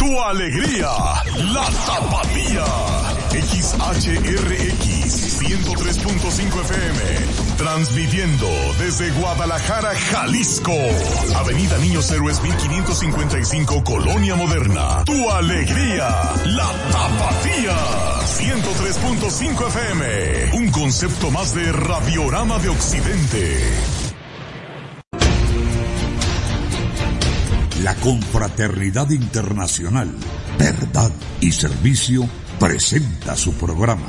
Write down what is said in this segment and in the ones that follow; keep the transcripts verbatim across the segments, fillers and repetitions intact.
tu alegría, la Tapatía. X H R X ciento tres punto cinco F M, transmitiendo desde Guadalajara, Jalisco. Avenida Niños Héroes mil quinientos cincuenta y cinco, Colonia Moderna. Tu alegría, la Tapatía. ciento tres punto cinco F M, un concepto más de Radiorama de Occidente. La Confraternidad Internacional, Verdad y Servicio presenta su programa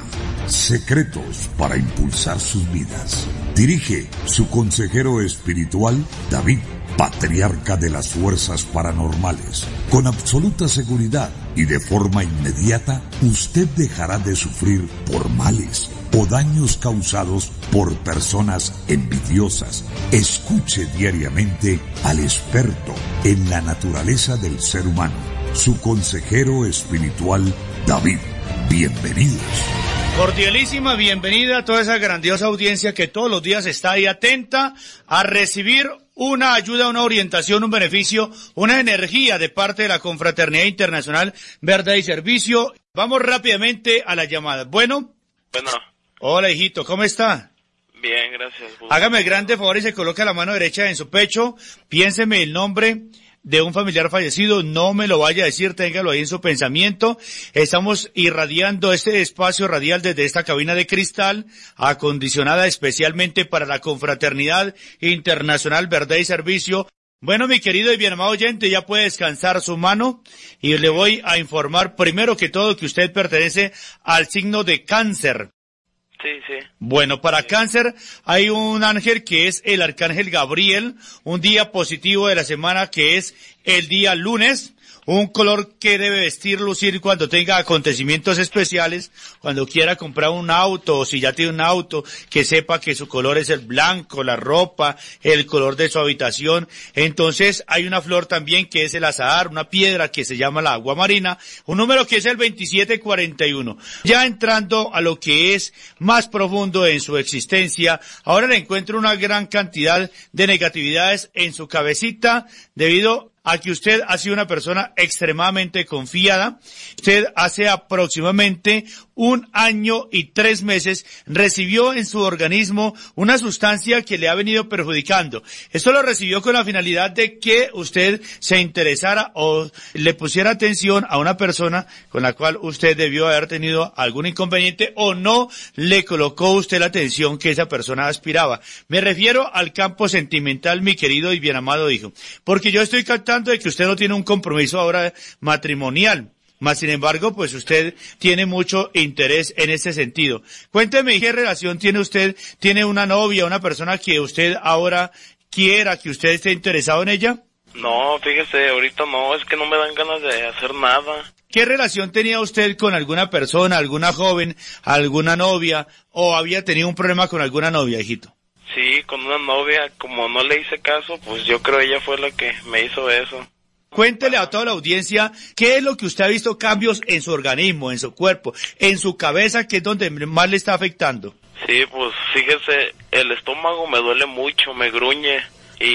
Secretos para Impulsar Sus Vidas. Dirige su consejero espiritual, David, patriarca de las fuerzas paranormales. Con absoluta seguridad y de forma inmediata, usted dejará de sufrir por males o daños causados por personas envidiosas. Escuche diariamente al experto en la naturaleza del ser humano, su consejero espiritual, David. Bienvenidos. Cordialísima bienvenida a toda esa grandiosa audiencia que todos los días está ahí atenta a recibir una ayuda, una orientación, un beneficio, una energía de parte de la Confraternidad Internacional Verdad y Servicio. Vamos rápidamente a la llamada. Bueno. Bueno. Hola, hijito, ¿cómo está? Bien, gracias. Hágame el grande favor y se coloca la mano derecha en su pecho. Piénseme el nombre de un familiar fallecido, no me lo vaya a decir, téngalo ahí en su pensamiento. Estamos irradiando este espacio radial desde esta cabina de cristal, acondicionada especialmente para la Confraternidad Internacional Verdad y Servicio. Bueno, mi querido y bien amado oyente, ya puede descansar su mano y le voy a informar primero que todo que usted pertenece al signo de Cáncer. Sí, sí. Bueno, para sí. Cáncer hay un ángel que es el Arcángel Gabriel, un día positivo de la semana que es el día lunes, un color que debe vestir, lucir cuando tenga acontecimientos especiales, cuando quiera comprar un auto o si ya tiene un auto, que sepa que su color es el blanco, la ropa, el color de su habitación. Entonces hay una flor también que es el azahar, una piedra que se llama la agua marina, un número que es el veintisiete cuarenta y uno. Ya entrando a lo que es más profundo en su existencia, ahora le encuentro una gran cantidad de negatividades en su cabecita debido a que usted ha sido una persona extremadamente confiada. Usted hace aproximadamente un año y tres meses recibió en su organismo una sustancia que le ha venido perjudicando. Esto lo recibió con la finalidad de que usted se interesara o le pusiera atención a una persona con la cual usted debió haber tenido algún inconveniente o no le colocó usted la atención que esa persona aspiraba. Me refiero al campo sentimental, mi querido y bien amado hijo, porque yo estoy captando de que usted no tiene un compromiso ahora matrimonial. Más sin embargo, pues usted tiene mucho interés en ese sentido. Cuénteme, ¿qué relación tiene usted? ¿Tiene una novia, una persona que usted ahora quiera, que usted esté interesado en ella? No, fíjese, ahorita no, es que no me dan ganas de hacer nada. ¿Qué relación tenía usted con alguna persona, alguna joven, alguna novia, o había tenido un problema con alguna novia, hijito? Sí, con una novia, como no le hice caso, pues yo creo ella fue la que me hizo eso. Cuéntele a toda la audiencia qué es lo que usted ha visto cambios en su organismo, en su cuerpo, en su cabeza, que es donde más le está afectando. Sí, pues fíjese, el estómago me duele mucho, me gruñe,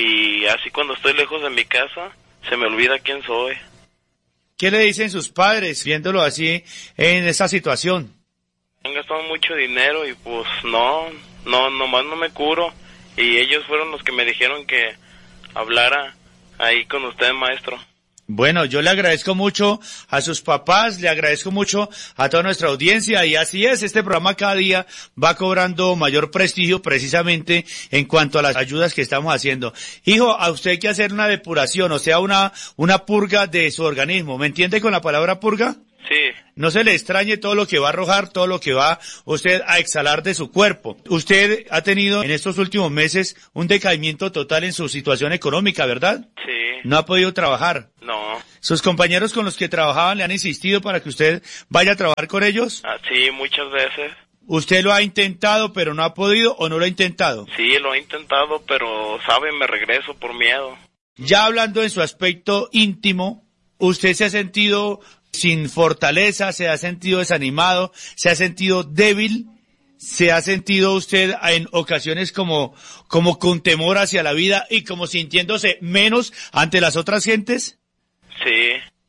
y así cuando estoy lejos de mi casa, se me olvida quién soy. ¿Qué le dicen sus padres, viéndolo así, en esa situación? Han gastado mucho dinero y pues no, no, nomás no me curo, y ellos fueron los que me dijeron que hablara ahí con usted, maestro. Bueno, yo le agradezco mucho a sus papás, le agradezco mucho a toda nuestra audiencia y así es, este programa cada día va cobrando mayor prestigio precisamente en cuanto a las ayudas que estamos haciendo. Hijo, a usted hay que hacer una depuración, o sea, una, una purga de su organismo. ¿Me entiende con la palabra purga? Sí. No se le extrañe todo lo que va a arrojar, todo lo que va usted a exhalar de su cuerpo. Usted ha tenido en estos últimos meses un decaimiento total en su situación económica, ¿verdad? Sí. No ha podido trabajar. No. ¿Sus compañeros con los que trabajaban le han insistido para que usted vaya a trabajar con ellos? Ah, sí, muchas veces. ¿Usted lo ha intentado pero no ha podido o no lo ha intentado? Sí, lo he intentado, pero, ¿sabe? Me regreso por miedo. Ya hablando en su aspecto íntimo, ¿usted se ha sentido sin fortaleza, se ha sentido desanimado, se ha sentido débil? ¿Se ha sentido usted en ocasiones como, como con temor hacia la vida y como sintiéndose menos ante las otras gentes? Sí.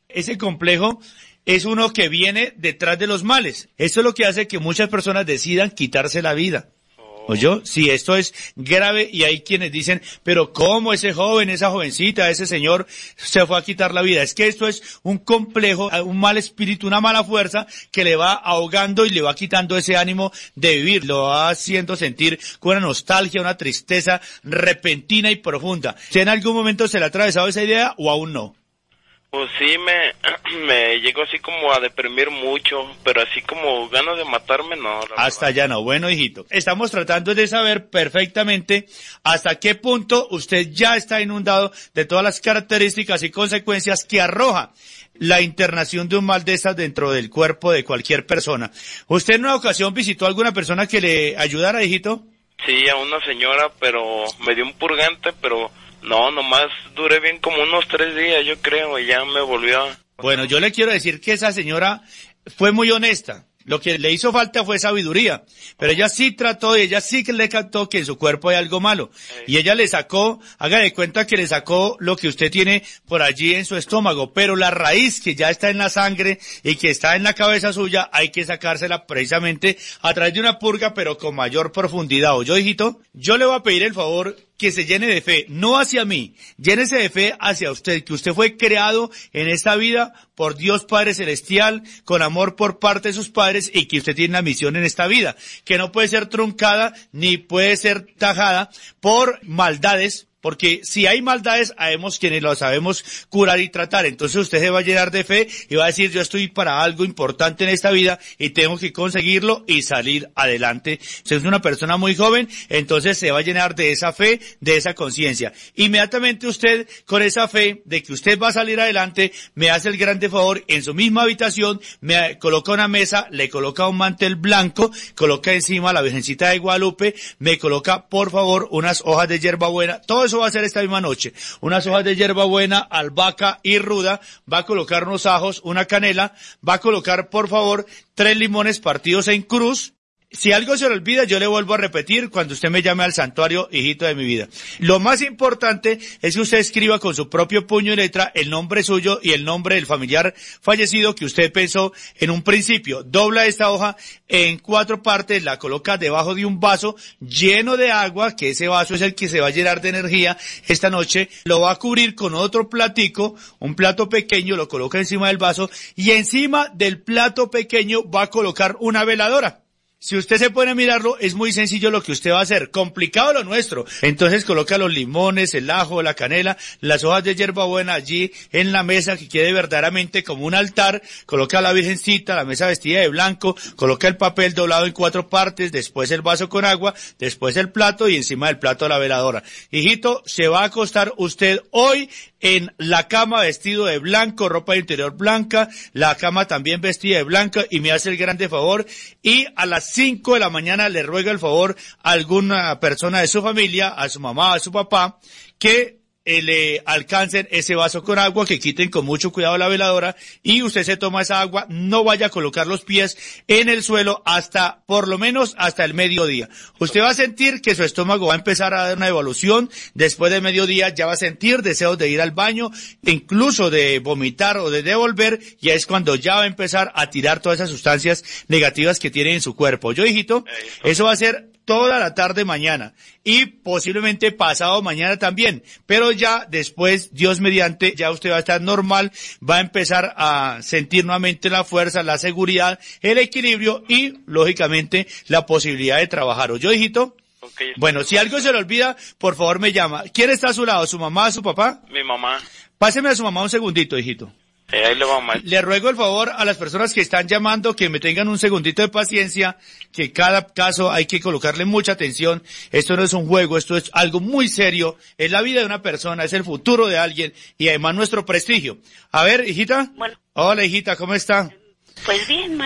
Ese complejo es uno que viene detrás de los males. Esto es lo que hace que muchas personas decidan quitarse la vida. ¿Oyó? Sí, esto es grave y hay quienes dicen, pero ¿cómo ese joven, esa jovencita, ese señor se fue a quitar la vida? Es que esto es un complejo, un mal espíritu, una mala fuerza que le va ahogando y le va quitando ese ánimo de vivir, lo va haciendo sentir con una nostalgia, una tristeza repentina y profunda. ¿Usted en algún momento se le ha atravesado esa idea o aún no? Pues sí, me, me llegó así como a deprimir mucho, pero así como ganas de matarme, no. Hasta allá no. Bueno, hijito, estamos tratando de saber perfectamente hasta qué punto usted ya está inundado de todas las características y consecuencias que arroja la internación de un mal de estas dentro del cuerpo de cualquier persona. ¿Usted en una ocasión visitó a alguna persona que le ayudara, hijito? Sí, a una señora, pero me dio un purgante, pero... No, nomás duré bien como unos tres días, yo creo, y ya me volvió a... Bueno, yo le quiero decir que esa señora fue muy honesta. Lo que le hizo falta fue sabiduría, pero ella sí trató y ella sí que le captó que en su cuerpo hay algo malo. Y ella le sacó, haga de cuenta que le sacó lo que usted tiene por allí en su estómago, pero la raíz que ya está en la sangre y que está en la cabeza suya, hay que sacársela precisamente a través de una purga, pero con mayor profundidad. ¿Oyó, hijito? Yo le voy a pedir el favor que se llene de fe, no hacia mí, llénese de fe hacia usted, que usted fue creado en esta vida por Dios Padre Celestial, con amor por parte de sus padres, y que usted tiene una misión en esta vida, que no puede ser truncada, ni puede ser tajada por maldades, porque si hay maldades, sabemos quienes lo sabemos curar y tratar. Entonces usted se va a llenar de fe y va a decir, yo estoy para algo importante en esta vida y tengo que conseguirlo y salir adelante. Usted es una persona muy joven, entonces se va a llenar de esa fe, de esa conciencia. Inmediatamente usted, con esa fe de que usted va a salir adelante, me hace el grande favor, en su misma habitación, me coloca una mesa, le coloca un mantel blanco, coloca encima la Virgencita de Guadalupe, me coloca, por favor, unas hojas de hierbabuena, todo eso va a hacer esta misma noche. Unas hojas de hierbabuena, albahaca y ruda, va a colocar unos ajos, una canela, va a colocar, por favor, tres limones partidos en cruz. Si algo se le olvida, yo le vuelvo a repetir cuando usted me llame al santuario, hijito de mi vida. Lo más importante es que usted escriba con su propio puño y letra el nombre suyo y el nombre del familiar fallecido que usted pensó en un principio. Dobla esta hoja en cuatro partes, la coloca debajo de un vaso lleno de agua, que ese vaso es el que se va a llenar de energía esta noche. Lo va a cubrir con otro platico, un plato pequeño, lo coloca encima del vaso y encima del plato pequeño va a colocar una veladora. Si usted se pone a mirarlo, es muy sencillo lo que usted va a hacer. Complicado lo nuestro. Entonces coloca los limones, el ajo, la canela, las hojas de hierbabuena allí en la mesa que quede verdaderamente como un altar. Coloca a la Virgencita, la mesa vestida de blanco, coloca el papel doblado en cuatro partes, después el vaso con agua, después el plato y encima del plato la veladora. Hijito, se va a acostar usted hoy en la cama vestido de blanco, ropa interior blanca, la cama también vestida de blanca, y me hace el grande favor, y a las cinco de la mañana le ruega el favor a alguna persona de su familia, a su mamá, a su papá, que eh, le alcancen ese vaso con agua, que quiten con mucho cuidado la veladora, y usted se toma esa agua, no vaya a colocar los pies en el suelo hasta, por lo menos, hasta el mediodía. Usted va a sentir que su estómago va a empezar a dar una evolución, después de mediodía ya va a sentir deseos de ir al baño, incluso de vomitar o de devolver, y es cuando ya va a empezar a tirar todas esas sustancias negativas que tiene en su cuerpo. ¿Yo, hijito? Eso va a ser toda la tarde mañana y posiblemente pasado mañana también, pero ya después, Dios mediante, ya usted va a estar normal, va a empezar a sentir nuevamente la fuerza, la seguridad, el equilibrio y, lógicamente, la posibilidad de trabajar. ¿Oyó, hijito? Okay. Bueno, si algo se le olvida, por favor me llama. ¿Quién está a su lado? ¿Su mamá, su papá? Mi mamá. Páseme a su mamá un segundito, hijito. Eh, ahí le vamos. Le ruego el favor a las personas que están llamando que me tengan un segundito de paciencia, que cada caso hay que colocarle mucha atención. Esto no es un juego, esto es algo muy serio. Es la vida de una persona, es el futuro de alguien y además nuestro prestigio. A ver, hijita. Bueno. Hola, hijita, ¿cómo está? Pues bien, maestro.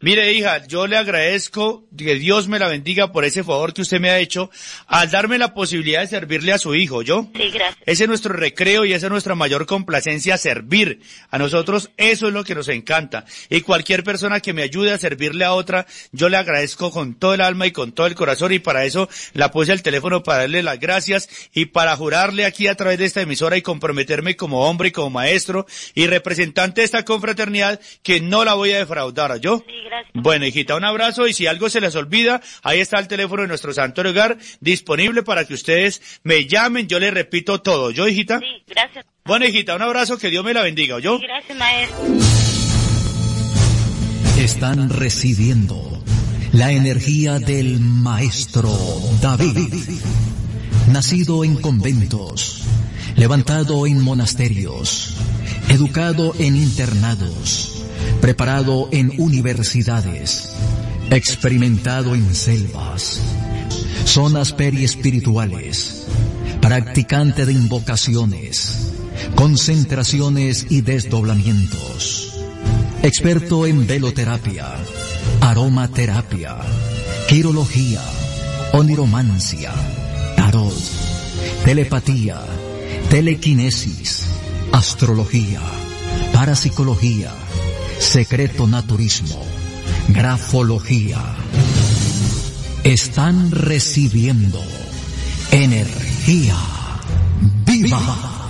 Mire, hija, yo le agradezco que Dios me la bendiga por ese favor que usted me ha hecho al darme la posibilidad de servirle a su hijo, ¿yo? Sí, gracias. Ese es nuestro recreo y esa es nuestra mayor complacencia, servir. A nosotros eso es lo que nos encanta. Y cualquier persona que me ayude a servirle a otra, yo le agradezco con todo el alma y con todo el corazón, y para eso la puse al teléfono para darle las gracias y para jurarle aquí a través de esta emisora y comprometerme como hombre y como maestro y representante de esta confraternidad que no la voy a defraudar, ¿yo? Sí, gracias. Bueno, hijita, un abrazo, y si algo se les olvida, ahí está el teléfono de nuestro Santo Hogar disponible para que ustedes me llamen, yo les repito todo, ¿yo, hijita? Sí, gracias. Bueno, hijita, un abrazo, que Dios me la bendiga, ¿yo? Sí, gracias, maestro. Están recibiendo la energía del maestro David, nacido en conventos, levantado en monasterios, educado en internados, preparado en universidades, experimentado en selvas, zonas periespirituales, practicante de invocaciones, concentraciones y desdoblamientos, experto en veloterapia, aromaterapia, quirología, oniromancia, tarot, telepatía, telequinesis, astrología, parapsicología, secreto naturismo, grafología. Están recibiendo energía viva.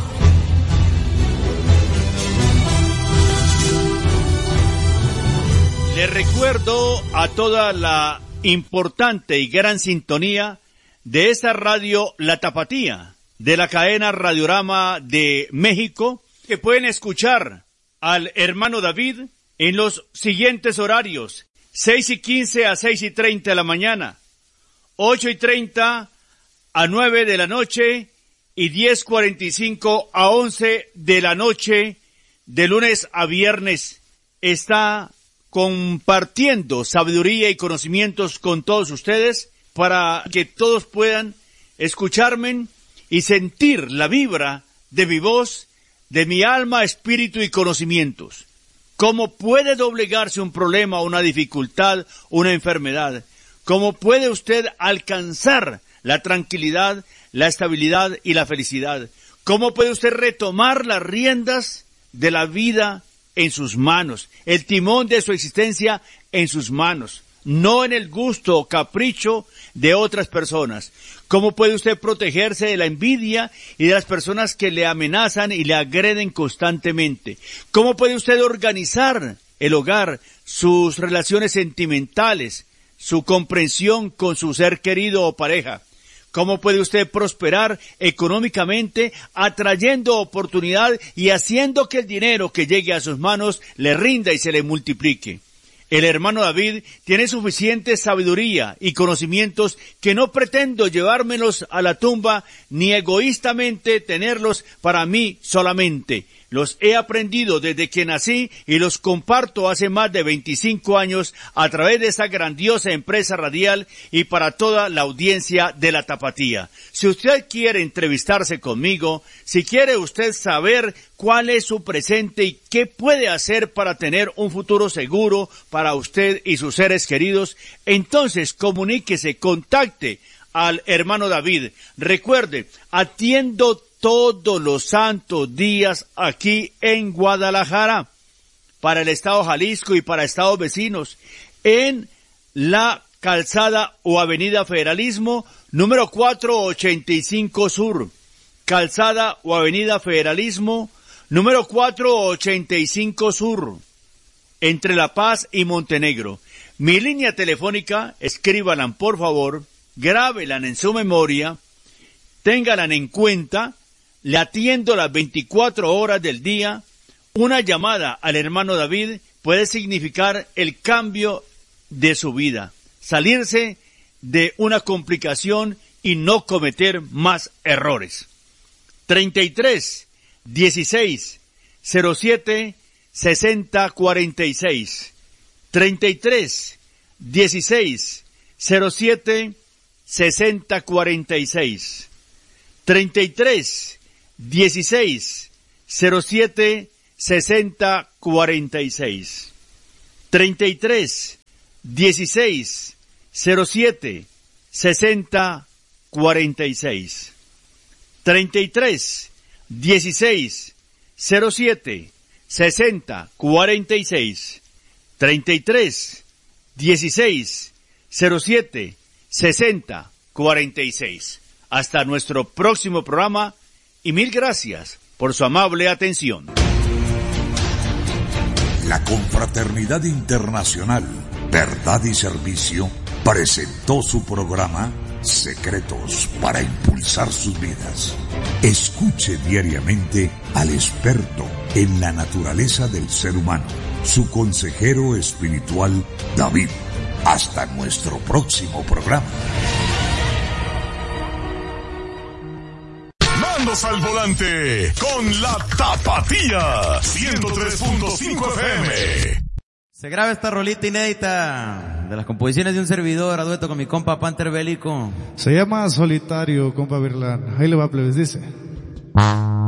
Les recuerdo a toda la importante y gran sintonía de esta radio La Tapatía, de la cadena Radiorama de México, que pueden escuchar al hermano David en los siguientes horarios: seis y quince a seis y treinta de la mañana, ocho y treinta a nueve de la noche y diez cuarenta y cinco a once de la noche, de lunes a viernes. Está compartiendo sabiduría y conocimientos con todos ustedes para que todos puedan escucharme y sentir la vibra de mi voz, de mi alma, espíritu y conocimientos. ¿Cómo puede doblegarse un problema, una dificultad, una enfermedad? ¿Cómo puede usted alcanzar la tranquilidad, la estabilidad y la felicidad? ¿Cómo puede usted retomar las riendas de la vida en sus manos, el timón de su existencia en sus manos, no en el gusto o capricho de otras personas? ¿Cómo puede usted protegerse de la envidia y de las personas que le amenazan y le agreden constantemente? ¿Cómo puede usted organizar el hogar, sus relaciones sentimentales, su comprensión con su ser querido o pareja? ¿Cómo puede usted prosperar económicamente, atrayendo oportunidad y haciendo que el dinero que llegue a sus manos le rinda y se le multiplique? El hermano David tiene suficiente sabiduría y conocimientos que no pretendo llevármelos a la tumba ni egoístamente tenerlos para mí solamente. Los he aprendido desde que nací y los comparto hace más de veinticinco años a través de esa grandiosa empresa radial y para toda la audiencia de La Tapatía. Si usted quiere entrevistarse conmigo, si quiere usted saber cuál es su presente y qué puede hacer para tener un futuro seguro para usted y sus seres queridos, entonces comuníquese, contacte al hermano David. Recuerde, atiendo todos los santos días aquí en Guadalajara, para el estado Jalisco y para estados vecinos, en la calzada o avenida Federalismo, número cuatrocientos ochenta y cinco Sur. Calzada o avenida Federalismo, número cuatrocientos ochenta y cinco Sur, entre La Paz y Montenegro. Mi línea telefónica, escríbanla por favor, grábenla en su memoria, ténganla en cuenta. Le atiendo las veinticuatro horas del día. Una llamada al hermano David puede significar el cambio de su vida, salirse de una complicación y no cometer más errores. treinta y tres, dieciséis, cero siete, sesenta, cuarenta y seis. treinta y tres, dieciséis, cero siete, sesenta, cuarenta y seis. treinta y tres, dieciséis, cero siete, sesenta, cuarenta y seis. treinta y tres, dieciséis cero siete sesenta cuarenta y seis. treinta y tres dieciséis cero siete sesenta cuarenta y seis. treinta y tres dieciséis cero siete sesenta cuarenta y seis. Hasta nuestro próximo programa y mil gracias por su amable atención. La Confraternidad Internacional Verdad y Servicio presentó su programa Secretos para Impulsar Sus Vidas. Escuche diariamente al experto en la naturaleza del ser humano, su consejero espiritual David. Hasta nuestro próximo programa. Mandos al volante con la Tapatía ciento tres punto cinco F M. Se graba esta rolita inédita de las composiciones de un servidor a dueto con mi compa Panther Bélico. Se llama Solitario, compa Virlán. Ahí le va, plebes, dice.